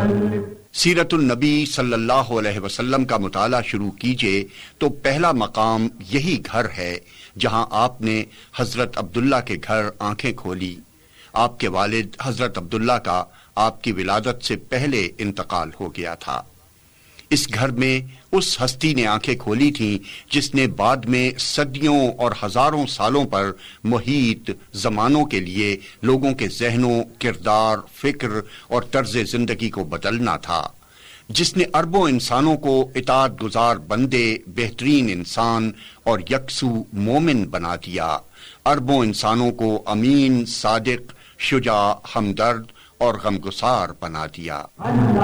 सीरतुन नबी सल्लल्लाहु अलैहि वसल्लम का मुताला शुरू कीजिए तो पहला मकाम यही घर है जहां आपने हजरत अब्दुल्ला के घर आंखें खोली। आपके वालिद हजरत अब्दुल्ला का आपकी विलादत से पहले इंतकाल हो गया था। इस घर में उस हस्ती ने आंखें खोली थीं जिसने बाद में सदियों और हजारों सालों पर मुहीत जमानों के लिए लोगों के जहनों, किरदार, फिक्र और तर्ज जिंदगी को बदलना था, जिसने अरबों इंसानों को इताअत गुजार बंदे, बेहतरीन इंसान और यकसू मोमिन बना दिया, अरबों इंसानों को अमीन, सादिक, शुजा, हमदर्द और गमगुसार बना दिया।